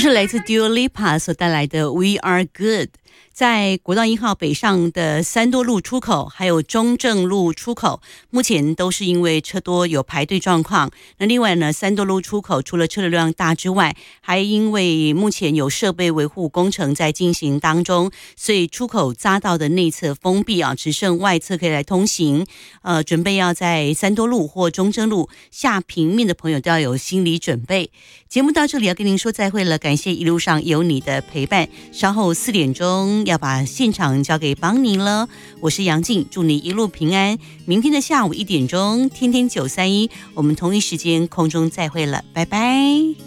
是来自 Dua Lipa 所带来的 We Are Good。在国道1号北上的三多路出口还有中正路出口，目前都是因为车多有排队状况。那另外呢，三多路出口除了车流量大之外，还因为目前有设备维护工程在进行当中，所以出口匝道的内侧封闭只剩外侧可以来通行。准备要在三多路或中正路下平面的朋友都要有心理准备。节目到这里要跟您说再会了，感谢一路上有你的陪伴。稍后4点钟要把现场交给邦尼了，我是杨静，祝你一路平安。明天的下午1点钟，天天931，我们同一时间空中再会了，拜拜。